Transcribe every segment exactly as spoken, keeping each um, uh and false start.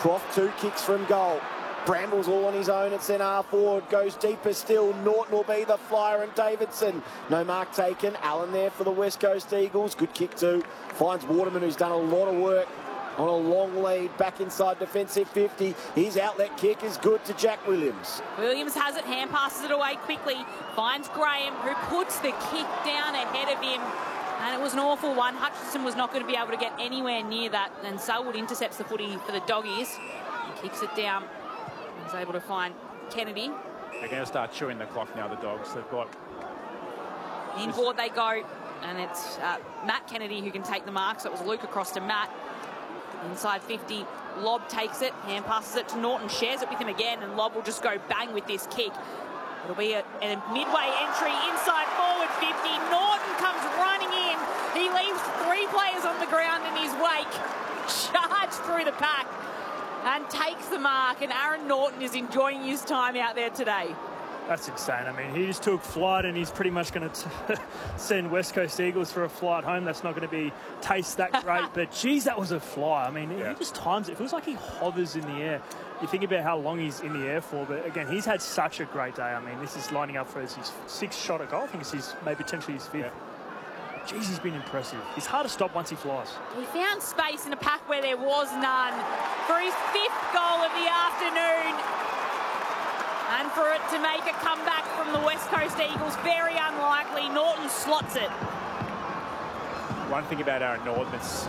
Croft two kicks from goal. Bramble's all on his own at centre forward, goes deeper still. Norton will be the flyer and Davidson. No mark taken. Allen there for the West Coast Eagles. Good kick too. Finds Waterman, who's done a lot of work on a long lead back inside defensive fifty. His outlet kick is good to Jack Williams. Williams has it, hand passes it away quickly. Finds Graham, who puts the kick down ahead of him. And it was an awful one. Hutchinson was not going to be able to get anywhere near that. And Selwood intercepts the footy for the Doggies. He kicks it down. He's able to find Kennedy. They're going to start chewing the clock now, the Dogs. They've got... Inboard they go. And it's uh, Matt Kennedy who can take the mark. So it was Luke across to Matt. Inside fifty, Lobb takes it, hand passes it to Norton, shares it with him again, and Lobb will just go bang with this kick. It'll be a, a midway entry inside forward fifty. Norton comes running in. He leaves three players on the ground in his wake. Charged through the pack and takes the mark. And Aaron Norton is enjoying his time out there today. That's insane. I mean, he just took flight and he's pretty much going to send West Coast Eagles for a flight home. That's not going to be taste that great, but geez, that was a fly. I mean, yeah. He just times it. It feels like he hovers in the air. You think about how long he's in the air for, but again, he's had such a great day. I mean, this is lining up for his sixth shot at goal. I think it's his, maybe potentially his fifth. Yeah. Jeez, he's been impressive. He's hard to stop once he flies. He found space in a pack where there was none for his fifth goal of the afternoon. And for it to make a comeback from the West Coast Eagles, very unlikely. Norton slots it. One thing about Aaron Norton that's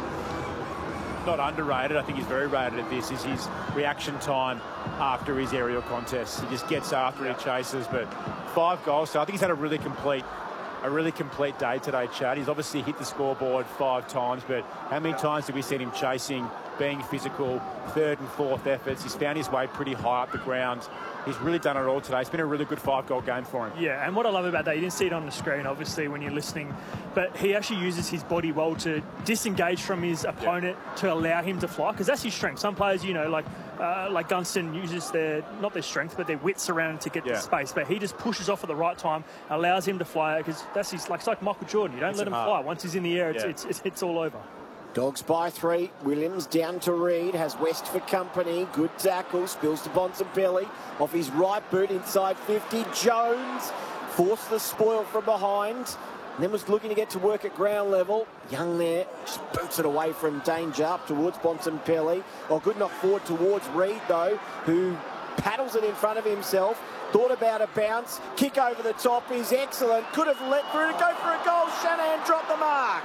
not underrated, I think he's very rated at this, is his reaction time after his aerial contests. He just gets after it, he chases, but five goals. So I think he's had a really complete a really complete day today, Chad. He's obviously hit the scoreboard five times, but how many times have we seen him chasing, being physical, third and fourth efforts? He's found his way pretty high up the ground. He's really done it all today. It's been a really good five-goal game for him. Yeah, and what I love about that, you didn't see it on the screen, obviously, when you're listening, but he actually uses his body well to disengage from his opponent yeah. to allow him to fly, because that's his strength. Some players, you know, like uh, like Gunston uses their, not their strength, but their wits around to get yeah. the space, but he just pushes off at the right time, allows him to fly, because that's his, like, it's like Michael Jordan. You don't it's let him hard. fly. Once he's in the air, it's, yeah. it's, it's, it's all over. Dogs by three. Williams down to Reed. Has West for company. Good tackle. Spills to Bontempelli. Off his right boot inside fifty. Jones forced the spoil from behind. And then was looking to get to work at ground level. Young there. Just boots it away from danger up towards Bontempelli. Oh, good knock forward towards Reed, though, who paddles it in front of himself. Thought about a bounce. Kick over the top is excellent. Could have let through to go for a goal. Shanahan dropped the mark.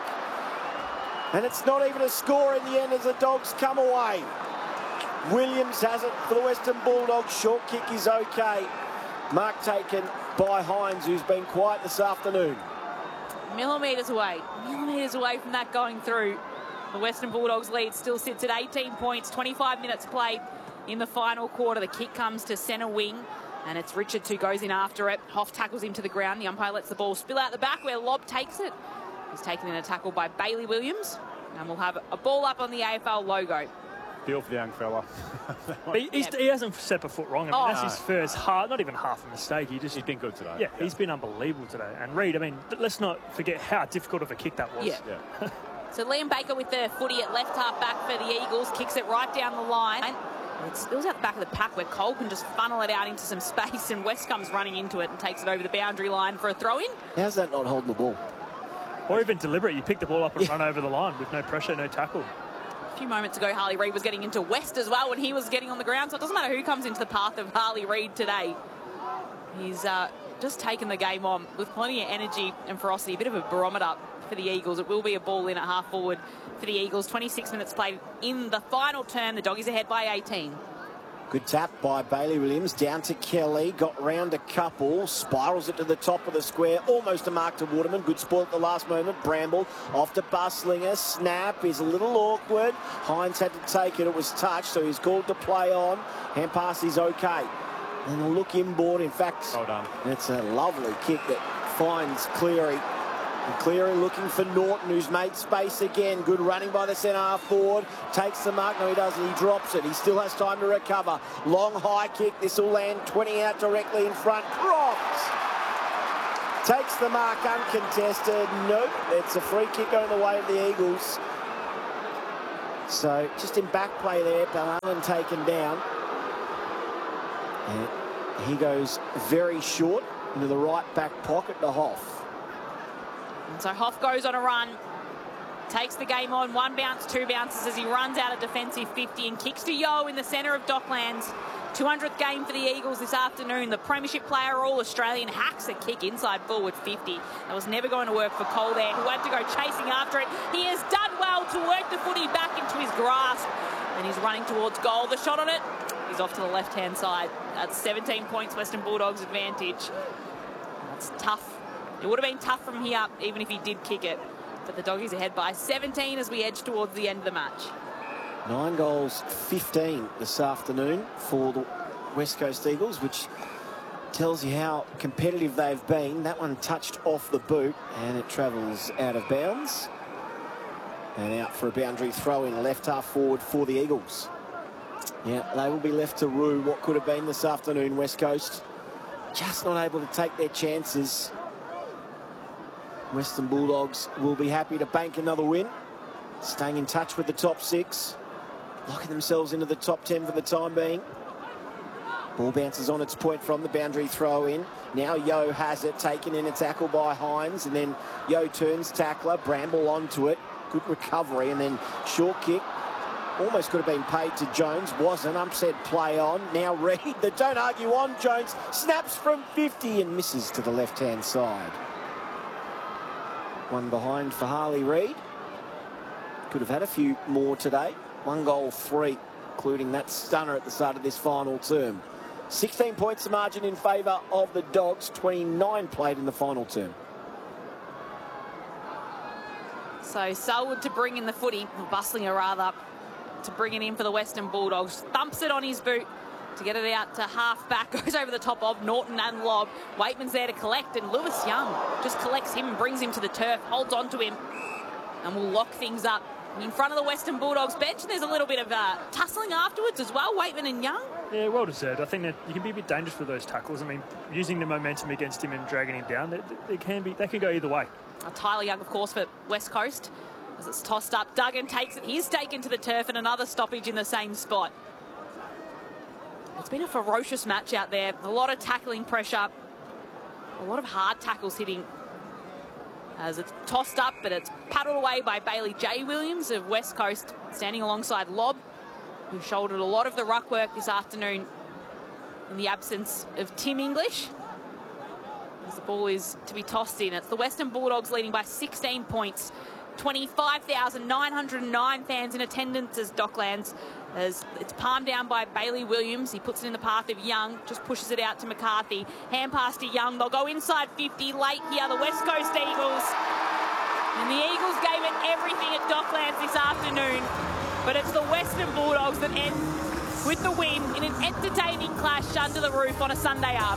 And it's not even a score in the end as the Dogs come away. Williams has it for the Western Bulldogs. Short kick is okay. Mark taken by Hines, who's been quiet this afternoon. Millimetres away. Millimetres away from that going through. The Western Bulldogs lead still sits at eighteen points. twenty-five minutes played in the final quarter. The kick comes to centre wing. And it's Richards who goes in after it. Hoff tackles him to the ground. The umpire lets the ball spill out the back where Lobb takes it. He's taken in a tackle by Bailey Williams. And we'll have a ball up on the A F L logo. Feel for the young fella. he, he's, he hasn't set a foot wrong. I mean, oh, that's no. his first half, not even half a mistake. He just, he's been good today. Yeah, yeah, he's been unbelievable today. And Reed, I mean, let's not forget how difficult of a kick that was. Yeah. yeah. So Liam Baker with the footy at left half back for the Eagles. Kicks it right down the line. It spills out the back of the pack where Cole can just funnel it out into some space, and West comes running into it and takes it over the boundary line for a throw-in. How's that not holding the ball? Or even deliberate. You pick the ball up and yeah. run over the line with no pressure, no tackle. A few moments ago, Harley Reid was getting into West as well when he was getting on the ground, so it doesn't matter who comes into the path of Harley Reid today. He's uh, just taken the game on with plenty of energy and ferocity, a bit of a barometer for the Eagles. It will be a ball in at half forward for the Eagles. twenty-six minutes played in the final term. The Doggies ahead by eighteen. Good tap by Bailey Williams, down to Kelly, got round a couple, spirals it to the top of the square, almost a mark to Waterman, good spoil at the last moment. Bramble off to Buslinger, snap is a little awkward, Hines had to take it, it was touched, so he's called to play on, hand pass is okay. And a look inboard, in fact, well done. It's a lovely kick that finds Cleary. And Cleary looking for Norton, who's made space again. Good running by the centre half forward. Takes the mark. No, he doesn't. He drops it. He still has time to recover. Long high kick. This will land twenty out directly in front. Croft takes the mark uncontested. Nope. It's a free kick going the way of the Eagles. So just in back play there, Ballan taken down. And he goes very short into the right back pocket to Hoff. And so Hoff goes on a run, takes the game on, one bounce, two bounces as he runs out a defensive fifty and kicks to Yo in the centre of Docklands. two hundredth game for the Eagles this afternoon. The Premiership player, All-Australian, hacks a kick inside forward fifty. That was never going to work for Cole there, who had to go chasing after it. He has done well to work the footy back into his grasp, and he's running towards goal. The shot on it, he's off to the left-hand side. That's seventeen points, Western Bulldogs advantage. That's tough. It would have been tough from here, even if he did kick it. But the Doggies ahead by seventeen as we edge towards the end of the match. Nine goals, fifteen this afternoon for the West Coast Eagles, which tells you how competitive they've been. That one touched off the boot and it travels out of bounds. And out for a boundary throw in left half forward for the Eagles. Yeah, they will be left to rue what could have been this afternoon, West Coast. Just not able to take their chances. Western Bulldogs will be happy to bank another win. Staying in touch with the top six. Locking themselves into the top ten for the time being. Ball bounces on its point from the boundary throw in. Now Yo has it, taken in a tackle by Hines, and then Yo turns tackler, Bramble onto it. Good recovery, and then short kick. Almost could have been paid to Jones. Wasn't. Upset play on. Now Reid, the don't argue on. Jones snaps from fifty and misses to the left-hand side. One behind for Harley Reid. Could have had a few more today. One goal, three, including that stunner at the start of this final term. sixteen points the margin in favour of the Dogs. twenty-nine played in the final term. So Selwood to bring in the footy, Bustlinger rather, to bring it in for the Western Bulldogs. Thumps it on his boot to get it out to half back. Goes over the top of Norton and Lobb. Waitman's there to collect, and Lewis Young just collects him and brings him to the turf, holds on to him, and will lock things up in front of the Western Bulldogs bench. And there's a little bit of uh, tussling afterwards as well, Waitman and Young. Yeah, well deserved. I think that you can be a bit dangerous with those tackles. I mean, using the momentum against him and dragging him down, they, they can be, they can go either way. Uh, Tyler Young, of course, for West Coast. As it's tossed up, Duggan takes it. He's taken to the turf, and another stoppage in the same spot. It's been a ferocious match out there. A lot of tackling pressure. A lot of hard tackles hitting. As it's tossed up, but it's paddled away by Bailey J. Williams of West Coast, standing alongside Lobb, who shouldered a lot of the ruck work this afternoon in the absence of Tim English. As the ball is to be tossed in. It's the Western Bulldogs leading by sixteen points. twenty-five thousand nine hundred nine fans in attendance as Docklands. As it's palmed down by Bailey Williams. He puts it in the path of Young, just pushes it out to McCarthy. Hand pass to Young. They'll go inside fifty late here, the West Coast Eagles. And the Eagles gave it everything at Docklands this afternoon. But it's the Western Bulldogs that end with the win in an entertaining clash under the roof on a Sunday afternoon.